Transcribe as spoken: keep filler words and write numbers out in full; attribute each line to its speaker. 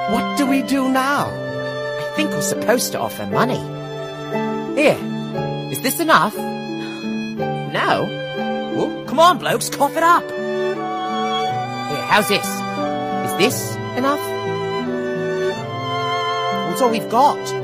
Speaker 1: What do we do now?
Speaker 2: I think we're supposed to offer money. Here, is this enough? No? Well, come on, blokes, cough it up. Here, how's this? Is this enough? Well, it's all we've got.